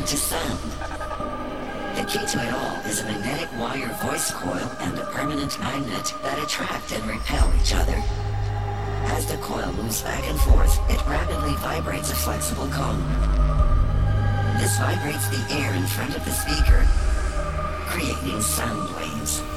into sound. The key to it all is a magnetic wire voice coil and a permanent magnet that attract and repel each other. As the coil moves back and forth, it rapidly vibrates a flexible cone. This vibrates the air in front of the speaker, creating sound waves.